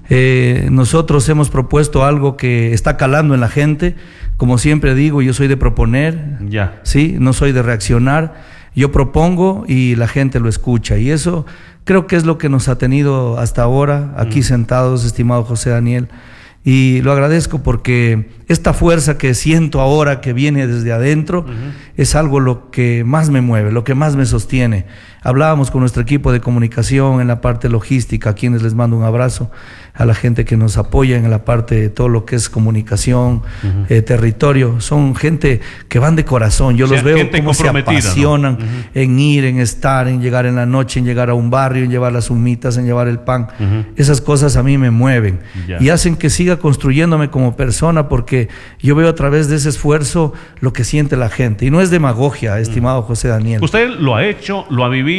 Nosotros hemos propuesto algo que está calando en la gente. Como siempre digo, yo soy de proponer, ¿sí? No soy de reaccionar. Yo propongo y la gente lo escucha. Y eso creo que es lo que nos ha tenido hasta ahora aquí sentados, estimado José Daniel. Y lo agradezco porque esta fuerza que siento ahora, que viene desde adentro, es algo lo que más me mueve, lo que más me sostiene. Hablábamos con nuestro equipo de comunicación en la parte logística, a quienes les mando un abrazo, a la gente que nos apoya en la parte de todo lo que es comunicación, territorio. Son gente que van de corazón. Yo los veo cómo se apasionan, ¿no? En ir, en estar, en llegar en la noche, en llegar a un barrio, en llevar las humitas, en llevar el pan. Esas cosas a mí me mueven y hacen que siga construyéndome como persona, porque yo veo a través de ese esfuerzo lo que siente la gente. Y no es demagogia, estimado José Daniel. Usted lo ha hecho, lo ha vivido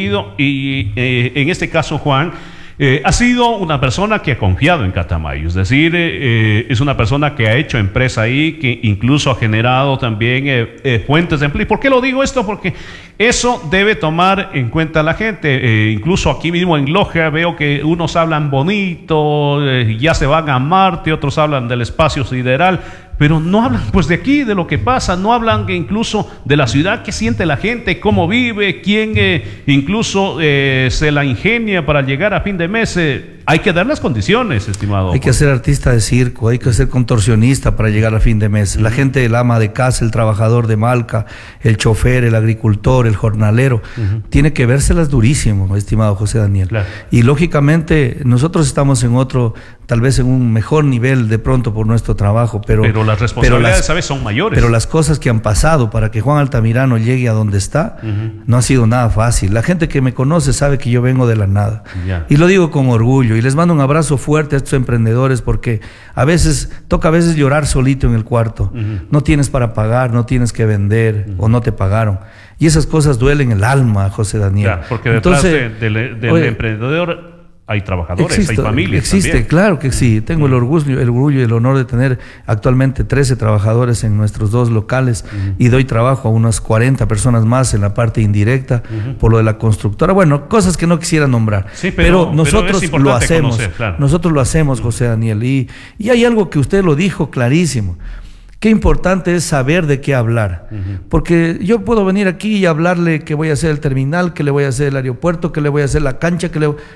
y en este caso, Juan, ha sido una persona que ha confiado en Catamayo, es decir, es una persona que ha hecho empresa ahí, que incluso ha generado también fuentes de empleo. ¿Por qué lo digo esto? Porque eso debe tomar en cuenta la gente. Incluso aquí mismo en Loja veo que unos hablan bonito, ya se van a Marte, otros hablan del espacio sideral, pero no hablan pues de aquí, de lo que pasa, no hablan incluso de la ciudad, qué siente la gente, cómo vive, quién incluso se la ingenia para llegar a fin de mes. Hay que dar las condiciones, estimado. Hay que ser artista de circo, hay que ser contorsionista para llegar a fin de mes. La gente, el ama de casa, el trabajador de Malca, el chofer, el agricultor, el jornalero, tiene que vérselas durísimo, estimado José Daniel. Claro. Y lógicamente nosotros estamos en otro, tal vez en un mejor nivel de pronto por nuestro trabajo, pero las responsabilidades, ¿sabes?, son mayores. Pero las cosas que han pasado para que Juan Altamirano llegue a donde está, no ha sido nada fácil. La gente que me conoce sabe que yo vengo de la nada. Y lo digo con orgullo. Y les mando un abrazo fuerte a estos emprendedores, porque toca a veces llorar solito en el cuarto. No tienes para pagar, no tienes que vender o no te pagaron. Y esas cosas duelen el alma, José Daniel. Ya, porque detrás del emprendedor hay trabajadores, hay familias. Existe, también. Claro que sí. Tengo el orgullo y el honor de tener actualmente 13 trabajadores en nuestros 2 locales y doy trabajo a unas 40 personas más en la parte indirecta por lo de la constructora. Bueno, cosas que no quisiera nombrar. Sí, pero nosotros lo hacemos. Conocer, claro. Nosotros lo hacemos, José Daniel. Y hay algo que usted lo dijo clarísimo. Qué importante es saber de qué hablar. Porque yo puedo venir aquí y hablarle que voy a hacer el terminal, que le voy a hacer el aeropuerto, que le voy a hacer la cancha,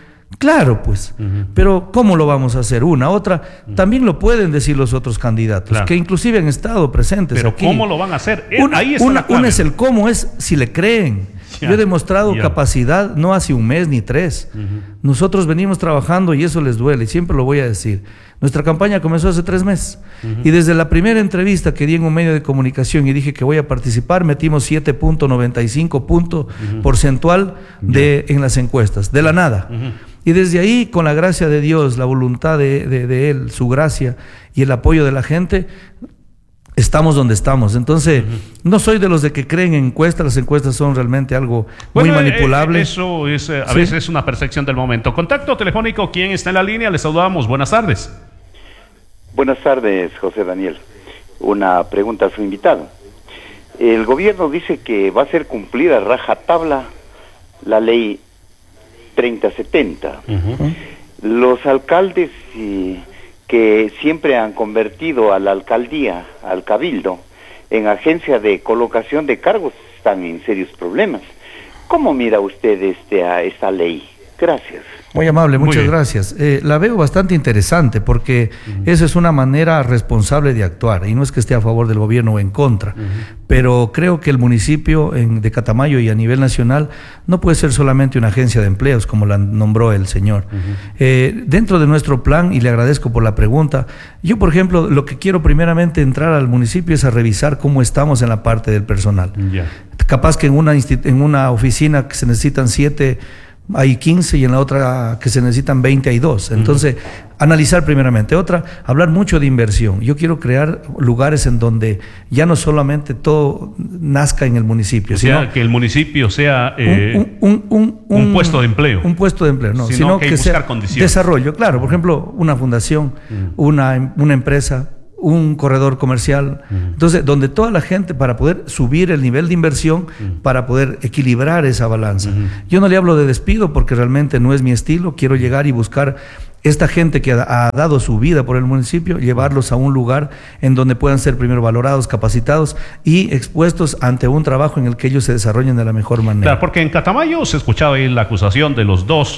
Claro, pues, pero ¿cómo lo vamos a hacer? Otra, también lo pueden decir los otros candidatos, que inclusive han estado presentes pero aquí. ¿Cómo lo van a hacer? Ahí está la clave. Una es el cómo, es si le creen. Yo he demostrado capacidad no hace un mes ni 3. Nosotros venimos trabajando y eso les duele, y siempre lo voy a decir. Nuestra campaña comenzó hace 3 meses y desde la primera entrevista que di en un medio de comunicación y dije que voy a participar, metimos 7.95 punto porcentual en las encuestas, de la nada. Y desde ahí, con la gracia de Dios, la voluntad de Él, su gracia y el apoyo de la gente, estamos donde estamos. Entonces, no soy de los de que creen en encuestas. Las encuestas son realmente algo muy manipulable. Eso es a veces una percepción del momento. Contacto telefónico, ¿quién está en la línea? Les saludamos. Buenas tardes. Buenas tardes, José Daniel. Una pregunta a su invitado. El gobierno dice que va a ser cumplida a rajatabla la ley 3070. Los alcaldes que siempre han convertido a la alcaldía, al cabildo, en agencia de colocación de cargos, están en serios problemas. ¿Cómo mira usted esta ley? Gracias. Muy amable, muchas gracias. La veo bastante interesante porque eso es una manera responsable de actuar, y no es que esté a favor del gobierno o en contra, pero creo que el municipio de Catamayo y a nivel nacional no puede ser solamente una agencia de empleos como la nombró el señor. Dentro de nuestro plan, y le agradezco por la pregunta, yo por ejemplo lo que quiero primeramente entrar al municipio es a revisar cómo estamos en la parte del personal. Capaz que en una oficina que se necesitan 7 hay 15 y en la otra que se necesitan 20 hay 2. Entonces, analizar primeramente. Otra, hablar mucho de inversión. Yo quiero crear lugares en donde ya no solamente todo nazca en el municipio. O sea, que el municipio sea un puesto de empleo. Un puesto de empleo, no. Sino que sea desarrollo. Claro, por ejemplo, una fundación, una empresa, un corredor comercial. Entonces, donde toda la gente, para poder subir el nivel de inversión, para poder equilibrar esa balanza. Yo no le hablo de despido porque realmente no es mi estilo. Quiero llegar y buscar esta gente que ha dado su vida por el municipio, llevarlos a un lugar en donde puedan ser primero valorados, capacitados y expuestos ante un trabajo en el que ellos se desarrollen de la mejor manera. Claro, porque en Catamayo se escuchaba ahí la acusación de los dos,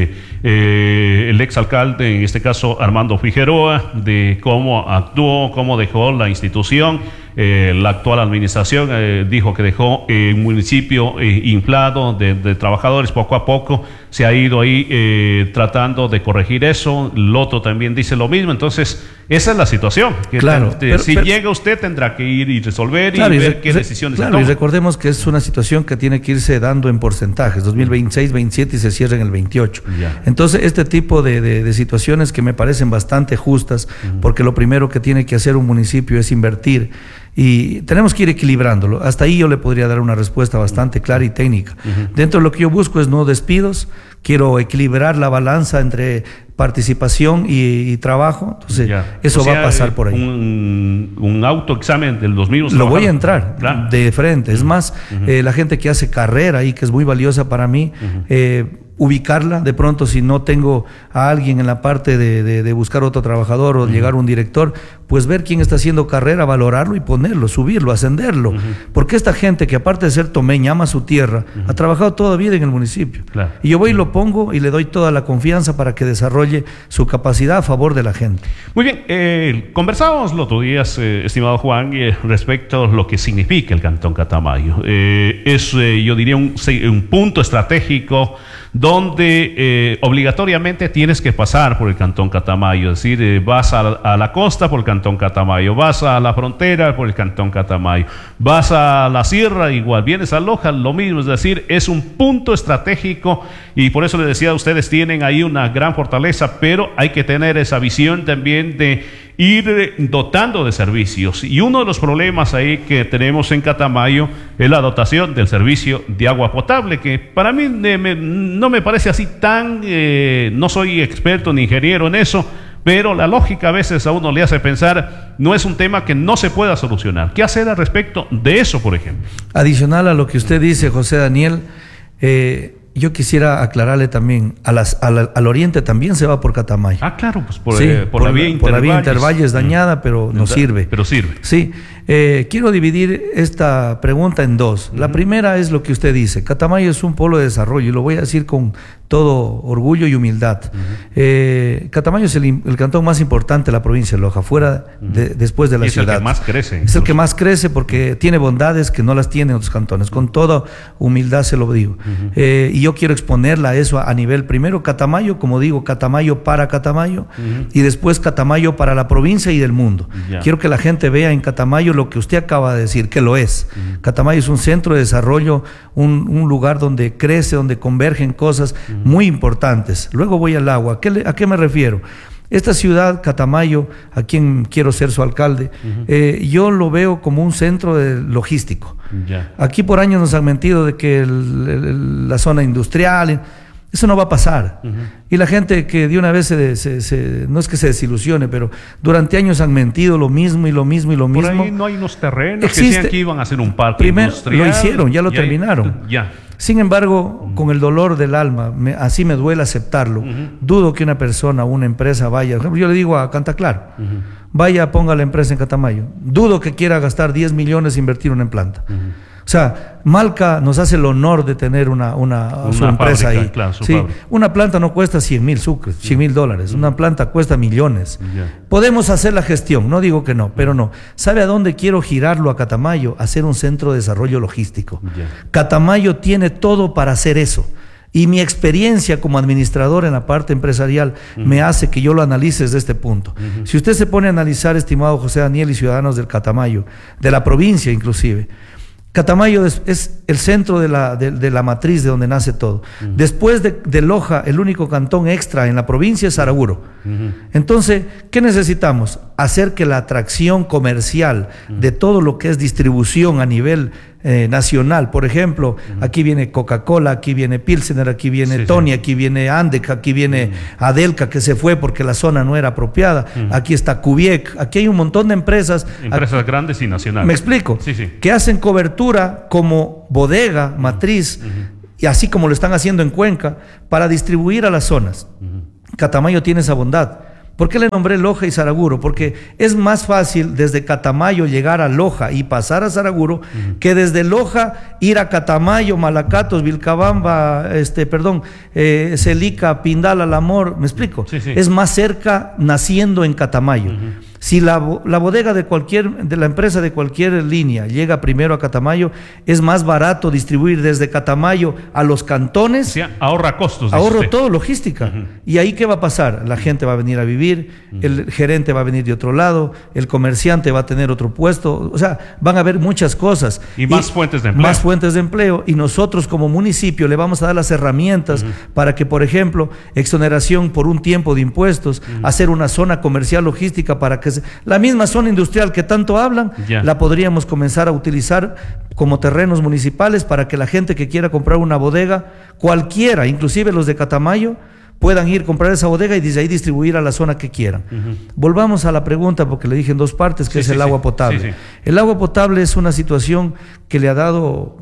el exalcalde, en este caso Armando Figueroa, de cómo actuó, cómo dejó la institución. La actual administración dijo que dejó un municipio inflado de trabajadores. Poco a poco se ha ido ahí tratando de corregir eso. Loto también dice lo mismo. Entonces, esa es la situación. Claro, si llega usted, tendrá que ir y resolver, claro, y ver qué decisiones se toman. Y recordemos que es una situación que tiene que irse dando en porcentajes, 2026, 27 y se cierra en el 28. Ya. Entonces, este tipo de situaciones que me parecen bastante justas, porque lo primero que tiene que hacer un municipio es invertir, y tenemos que ir equilibrándolo. Hasta ahí yo le podría dar una respuesta bastante clara y técnica. Dentro de lo que yo busco es no despidos, quiero equilibrar la balanza entre participación y trabajo. Entonces, eso va a pasar por ahí. Un autoexamen de los mismos. Lo voy a entrar de frente. Es más, la gente que hace carrera ahí, que es muy valiosa para mí, ubicarla, de pronto si no tengo a alguien en la parte de buscar otro trabajador o llegar a un director, pues ver quién está haciendo carrera, valorarlo y ponerlo, subirlo, ascenderlo, porque esta gente que aparte de ser tomeña, ama su tierra, ha trabajado toda vida en el municipio, y yo voy y lo pongo y le doy toda la confianza para que desarrolle su capacidad a favor de la gente. Muy bien, conversábamos los otros días, estimado Juan, respecto a lo que significa el Cantón Catamayo. Es, yo diría, un punto estratégico donde obligatoriamente tienes que pasar por el Cantón Catamayo, es decir, vas a la costa por el Cantón Catamayo, vas a la frontera por el Cantón Catamayo, vas a la sierra igual, vienes a Loja, lo mismo, es decir, es un punto estratégico y por eso les decía, ustedes tienen ahí una gran fortaleza, pero hay que tener esa visión también de ir dotando de servicios, y uno de los problemas ahí que tenemos en Catamayo es la dotación del servicio de agua potable, que para mí no me parece así tan, no soy experto ni ingeniero en eso, pero la lógica a veces a uno le hace pensar, no es un tema que no se pueda solucionar. ¿Qué hacer al respecto de eso, por ejemplo? Adicional a lo que usted dice, José Daniel, yo quisiera aclararle también, al oriente también se va por Catamayo. Ah, claro, pues por la vía Intervalles. Por la vía Intervalles dañada, pero no sirve. Pero sirve. Sí, quiero dividir esta pregunta en dos. La primera es lo que usted dice, Catamayo es un polo de desarrollo, y lo voy a decir con todo orgullo y humildad. Catamayo es el cantón más importante de la provincia de Loja, después de la ciudad. Es el que más crece. Incluso. Es el que más crece porque tiene bondades que no las tienen otros cantones, con toda humildad se lo digo. Y yo quiero exponerla a eso a nivel, primero Catamayo, como digo, Catamayo para Catamayo, y después Catamayo para la provincia y del mundo. Quiero que la gente vea en Catamayo lo que usted acaba de decir, que lo es. Catamayo es un centro de desarrollo, un lugar donde crece, donde convergen cosas muy importantes. Luego voy al agua. ¿A qué me refiero? Esta ciudad, Catamayo, a quien quiero ser su alcalde, yo lo veo como un centro logístico. Aquí por años nos han mentido de que la zona industrial, eso no va a pasar. Y la gente que de una vez no es que se desilusione, pero durante años han mentido lo mismo y lo mismo y lo mismo. Por ahí no hay unos terrenos que decían que iban a hacer un parque industrial. Lo hicieron, ya lo terminaron. Sin embargo, con el dolor del alma, así me duele aceptarlo, dudo que una persona o una empresa vaya, por ejemplo, yo le digo a Cantaclaro, vaya, ponga la empresa en Catamayo, dudo que quiera gastar 10 millones e invertir una planta. O sea, Malca nos hace el honor de tener su empresa fábrica, ahí. Claro, sí, una planta no cuesta 100,000 sucres, $100,000. Una planta cuesta millones. Podemos hacer la gestión, no digo que no, pero no. ¿Sabe a dónde quiero girarlo a Catamayo? Hacer un centro de desarrollo logístico. Catamayo tiene todo para hacer eso. Y mi experiencia como administrador en la parte empresarial me hace que yo lo analice desde este punto. Si usted se pone a analizar, estimado José Daniel y ciudadanos del Catamayo, de la provincia inclusive, Catamayo es el centro de la matriz de donde nace todo. Después de Loja, el único cantón extra en la provincia es Saraguro. Entonces, ¿qué necesitamos? Hacer que la atracción comercial de todo lo que es distribución a nivel nacional, por ejemplo, aquí viene Coca-Cola, aquí viene Pilsener, aquí viene Tony, aquí viene Andec, aquí viene Adelca, que se fue porque la zona no era apropiada, aquí está Cubiec, aquí hay un montón de empresas grandes y nacionales. ¿Me explico? Que hacen cobertura como bodega, matriz, y así como lo están haciendo en Cuenca, para distribuir a las zonas. Catamayo tiene esa bondad. ¿Por qué le nombré Loja y Saraguro? Porque es más fácil desde Catamayo llegar a Loja y pasar a Saraguro que desde Loja ir a Catamayo, Malacatos, Vilcabamba, Celica, Pindal, Alamor. ¿Me explico? Sí, sí. Es más cerca naciendo en Catamayo. Si la bodega de la empresa de cualquier línea llega primero a Catamayo, es más barato distribuir desde Catamayo a los cantones. O sea, ahorra costos. Ahorro todo, logística. ¿Y ahí qué va a pasar? La gente va a venir a vivir, el gerente va a venir de otro lado, el comerciante va a tener otro puesto. O sea, van a haber muchas cosas. Y más fuentes de empleo. Más fuentes de empleo. Y nosotros como municipio le vamos a dar las herramientas para que, por ejemplo, exoneración por un tiempo de impuestos, hacer una zona comercial logística para que la misma zona industrial que tanto hablan, la podríamos comenzar a utilizar como terrenos municipales para que la gente que quiera comprar una bodega, cualquiera, inclusive los de Catamayo, puedan ir a comprar esa bodega y desde ahí distribuir a la zona que quieran. Volvamos a la pregunta, porque le dije en dos partes, que es el agua potable. El agua potable es una situación que le ha dado,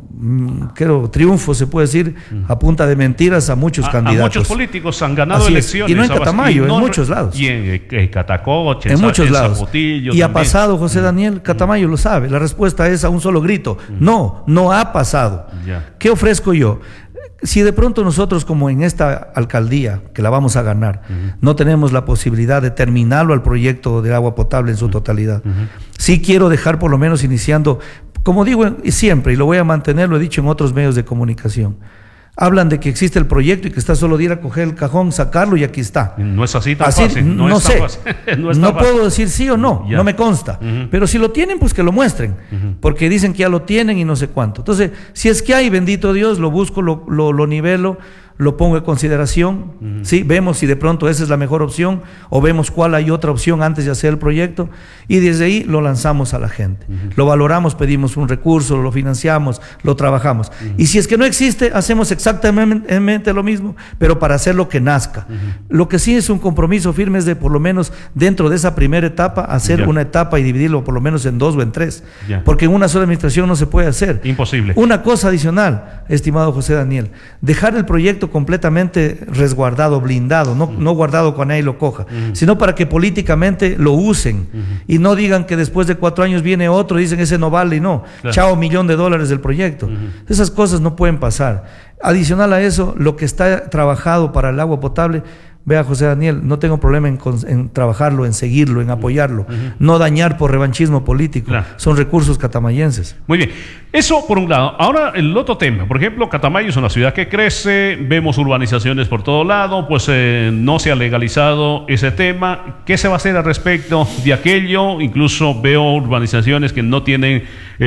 creo, triunfo, se puede decir, a punta de mentiras a muchos candidatos. A muchos políticos han ganado elecciones. Y no en Catamayo, en muchos lados. Y en Catacoche, en muchos lados. Zapotillo, y también ha pasado, José Daniel, Catamayo lo sabe. La respuesta es a un solo grito. No ha pasado. ¿Qué ofrezco yo? Si de pronto nosotros, como en esta alcaldía, que la vamos a ganar, no tenemos la posibilidad de terminarlo al proyecto de agua potable en su totalidad, sí quiero dejar por lo menos iniciando, como digo siempre, y lo voy a mantener, lo he dicho en otros medios de comunicación, hablan de que existe el proyecto y que está solo de ir a coger el cajón, sacarlo y aquí está. No es así tan fácil. No sé, no puedo decir sí o no, no me consta. Pero si lo tienen, pues que lo muestren, porque dicen que ya lo tienen y no sé cuánto. Entonces, si es que hay, bendito Dios, lo busco, lo nivelo, lo pongo en consideración, ¿sí? Vemos si de pronto esa es la mejor opción o vemos cuál hay otra opción antes de hacer el proyecto y desde ahí lo lanzamos a la gente. Lo valoramos, pedimos un recurso, lo financiamos, lo trabajamos. Y si es que no existe, hacemos exactamente lo mismo, pero para hacer lo que nazca. Lo que sí es un compromiso firme es de por lo menos dentro de esa primera etapa hacer una etapa y dividirlo por lo menos en 2 o en 3, porque en una sola administración no se puede hacer. Imposible. Una cosa adicional, estimado José Daniel, dejar el proyecto completamente resguardado, blindado, no guardado cuando nadie lo coja, sino para que políticamente lo usen y no digan que después de 4 años viene otro y dicen ese no vale y no, chao $1.000.000 del proyecto. Esas cosas no pueden pasar. Adicional a eso, lo que está trabajado para el agua potable, vea José Daniel, no tengo problema en trabajarlo, en seguirlo, en apoyarlo, no dañar por revanchismo político, son recursos catamayenses. Muy bien, eso por un lado. Ahora el otro tema, por ejemplo, Catamayo es una ciudad que crece, vemos urbanizaciones por todo lado, pues no se ha legalizado ese tema. ¿Qué se va a hacer al respecto de aquello? Incluso veo urbanizaciones que no tienen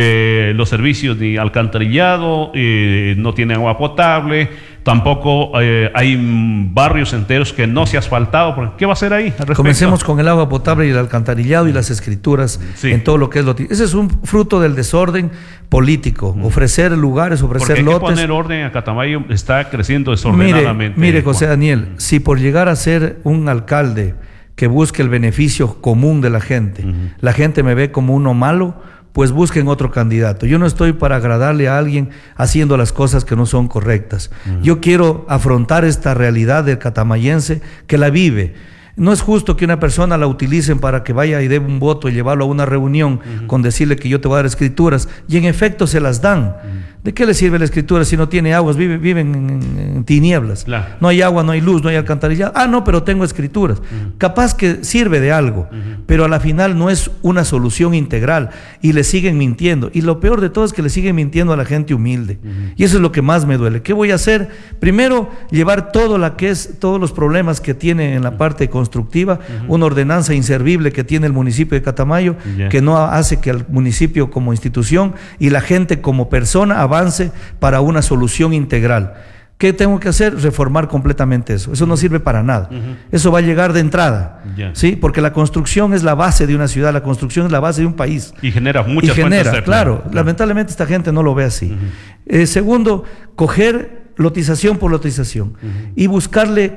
los servicios ni alcantarillado, no tienen agua potable. Tampoco hay barrios enteros que no se ha asfaltado. ¿Qué va a hacer ahí al respecto? Comencemos con el agua potable y el alcantarillado y las escrituras en todo lo que es lote. Ese es un fruto del desorden político, ofrecer lugares, ofrecer lotes. Porque hay que poner orden a Catamayo, está creciendo desordenadamente. Mire José Daniel, si por llegar a ser un alcalde que busque el beneficio común de la gente me ve como uno malo, pues busquen otro candidato. Yo no estoy para agradarle a alguien haciendo las cosas que no son correctas. Yo quiero afrontar esta realidad del catamayense que la vive. No es justo que una persona la utilicen para que vaya y dé un voto y llevarlo a una reunión con decirle que yo te voy a dar escrituras y en efecto se las dan. ¿De qué le sirve la escritura si no tiene aguas? Viven en tinieblas. No hay agua, no hay luz, no hay alcantarillado. No, pero tengo escrituras. Capaz que sirve de algo, pero a la final no es una solución integral y le siguen mintiendo. Y lo peor de todo es que le siguen mintiendo a la gente humilde. Y eso es lo que más me duele. ¿Qué voy a hacer? Primero, llevar todos los problemas que tiene en la parte constructiva, una ordenanza inservible que tiene el municipio de Catamayo, que no hace que el municipio como institución y la gente como persona avance para una solución integral. ¿Qué tengo que hacer? Reformar completamente eso. Eso no sirve para nada. Eso va a llegar de entrada, ¿sí? Porque la construcción es la base de una ciudad, la construcción es la base de un país. Y genera muchas fuentes de claro. Lamentablemente esta gente no lo ve así. Segundo, coger lotización por lotización y buscarle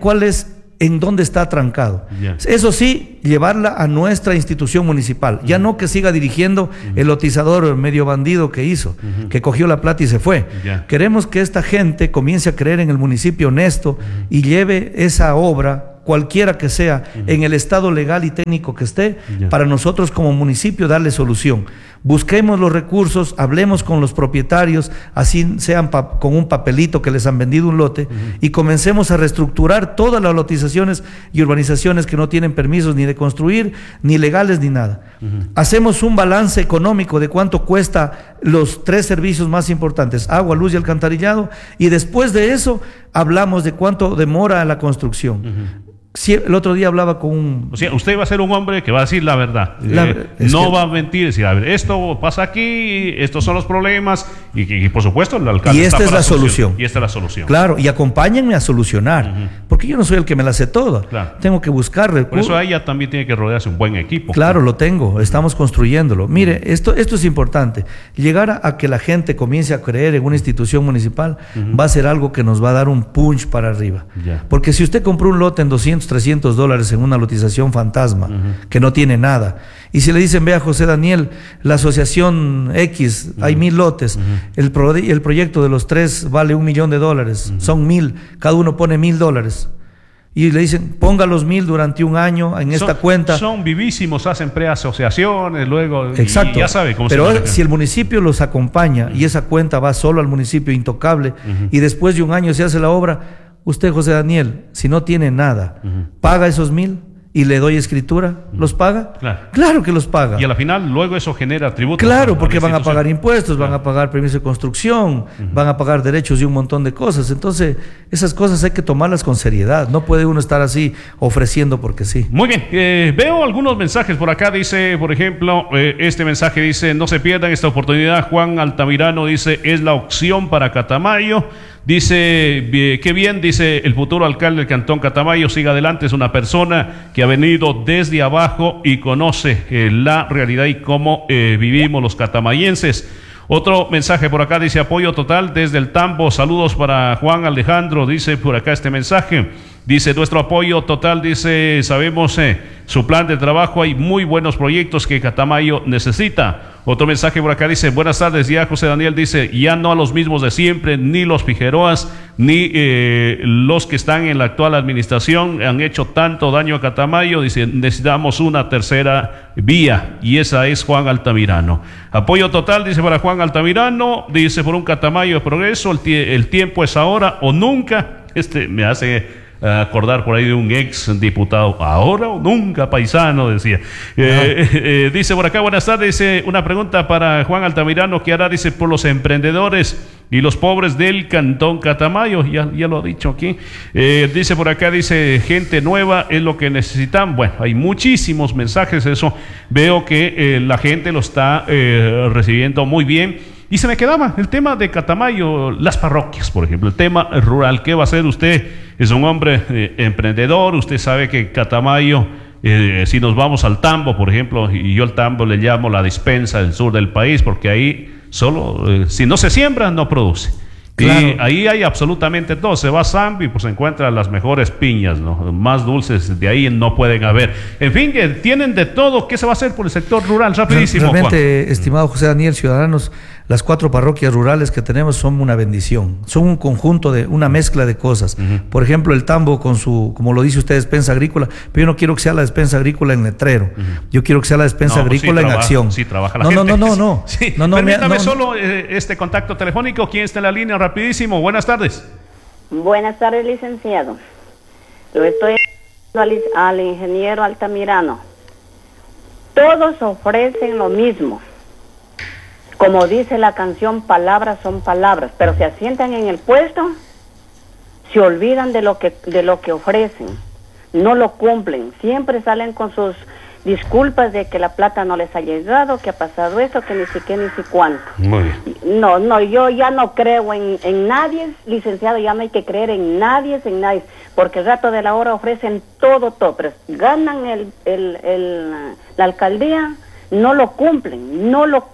en dónde está atrancado. Eso sí, llevarla a nuestra institución municipal. Ya no que siga dirigiendo el lotizador medio bandido que hizo, que cogió la plata y se fue. Queremos que esta gente comience a creer en el municipio honesto y lleve esa obra cualquiera que sea, en el estado legal y técnico que esté, para nosotros como municipio darle solución. Busquemos los recursos, hablemos con los propietarios, así sean con un papelito que les han vendido un lote, y comencemos a reestructurar todas las lotizaciones y urbanizaciones que no tienen permisos ni de construir, ni legales, ni nada. Hacemos un balance económico de cuánto cuesta los 3 servicios más importantes, agua, luz y alcantarillado, y después de eso hablamos de cuánto demora la construcción. Sí, el otro día hablaba con un... O sea, usted va a ser un hombre que va a decir la verdad. No va a mentir, decir, a ver, esto pasa aquí, estos son los problemas, y por supuesto el alcalde y esta es la solución. Y esta es la solución. Claro, y acompáñenme a solucionar, porque yo no soy el que me la sé toda. Claro. Tengo que buscar recursos. Por eso ella también tiene que rodearse un buen equipo. Claro, lo tengo, estamos construyéndolo. Mire, esto es importante. Llegar a que la gente comience a creer en una institución municipal va a ser algo que nos va a dar un punch para arriba. Porque si usted compró un lote en $200-300 en una lotización fantasma, que no tiene nada, y si le dicen, vea José Daniel, la asociación X, hay 1000 lotes, el proyecto de los 3 vale $1 millón, son 1000, cada uno pone $1000, y le dicen, ponga los 1000 durante un año en esta cuenta. Son vivísimos, hacen preasociaciones, luego. Exacto. Ya sabe cómo pero se maneja. Si el municipio los acompaña y esa cuenta va solo al municipio intocable, y después de un año se hace la obra, usted, José Daniel, si no tiene nada, paga esos 1000 y le doy escritura, ¿los paga? Claro que los paga. Y a la final, luego eso genera tributos. Claro, porque van a pagar impuestos, van a pagar permiso de construcción, van a pagar derechos y un montón de cosas. Entonces, esas cosas hay que tomarlas con seriedad. No puede uno estar así ofreciendo porque sí. Muy bien, veo algunos mensajes por acá. Dice, por ejemplo, este mensaje dice, no se pierdan esta oportunidad. Juan Altamirano dice, es la opción para Catamayo. Dice, qué bien, dice el futuro alcalde del Cantón Catamayo, siga adelante, es una persona que ha venido desde abajo y conoce la realidad y cómo vivimos los catamayenses. Otro mensaje por acá dice, apoyo total desde el Tambo, saludos para Juan Alejandro, dice por acá este mensaje. Dice, nuestro apoyo total, dice, sabemos su plan de trabajo, hay muy buenos proyectos que Catamayo necesita. Otro mensaje por acá dice, buenas tardes, ya José Daniel dice, ya no a los mismos de siempre, ni los Figueroas, ni los que están en la actual administración han hecho tanto daño a Catamayo, dice, necesitamos una tercera vía, y esa es Juan Altamirano. Apoyo total, dice, para Juan Altamirano, dice, por un Catamayo de progreso, el tiempo es ahora o nunca. Me hace acordar por ahí de un ex diputado, ahora o nunca, paisano, decía. Dice por acá, buenas tardes, dice, una pregunta para Juan Altamirano, ¿qué hará, dice, por los emprendedores y los pobres del Cantón Catamayo? Ya lo ha dicho aquí. Dice por acá, dice, gente nueva es lo que necesitan. Bueno, hay muchísimos mensajes, eso veo que la gente lo está recibiendo muy bien. Y se me quedaba el tema de Catamayo, las parroquias, por ejemplo, el tema rural. ¿Qué va a hacer usted? Es un hombre emprendedor, usted sabe que Catamayo, si nos vamos al Tambo, por ejemplo, y yo al Tambo le llamo la despensa del sur del país, porque ahí solo, si no se siembra, no produce. Claro. Y ahí hay absolutamente todo. Se va a Zambi, pues se encuentran las mejores piñas, ¿no? Más dulces de ahí no pueden haber. En fin, que tienen de todo. ¿Qué se va a hacer por el sector rural? Rapidísimo, realmente, Juan. Estimado José Daniel, ciudadanos, las 4 parroquias rurales que tenemos son una bendición. Son un conjunto de una mezcla de cosas. Por ejemplo, el Tambo con su, como lo dice usted, despensa agrícola. Pero yo no quiero que sea la despensa agrícola en letrero. Yo quiero que sea la despensa agrícola en acción. Sí, trabaja la gente. No. Sí. Permítame solo este contacto telefónico. ¿Quién está en la línea? Rapidísimo. Buenas tardes. Buenas tardes, licenciado. Lo estoy al ingeniero Altamirano. Todos ofrecen lo mismo. Como dice la canción, palabras son palabras, pero se asientan en el puesto, se olvidan de lo que ofrecen, no lo cumplen, siempre salen con sus disculpas de que la plata no les ha llegado, que ha pasado esto, que ni siquiera ni sé cuánto. Muy bien. No, yo ya no creo en nadie, licenciado, ya no hay que creer en nadie, porque el rato de la hora ofrecen todo, pero ganan la alcaldía. No lo cumplen.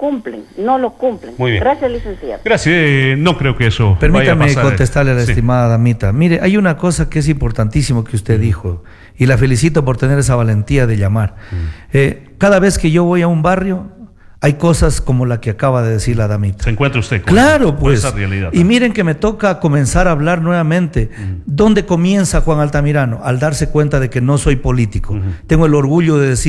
Muy bien. Gracias, licenciado. Gracias, no creo que eso Permítame vaya a pasar. Contestarle a la estimada damita. Mire, hay una cosa que es importantísimo que usted dijo, y la felicito por tener esa valentía de llamar. Cada vez que yo voy a un barrio, hay cosas como la que acaba de decir la damita. ¿Se encuentra usted con claro, pues, esa realidad? Y miren que me toca comenzar a hablar nuevamente. ¿Dónde comienza Juan Altamirano? Al darse cuenta de que no soy político. Tengo el orgullo de decir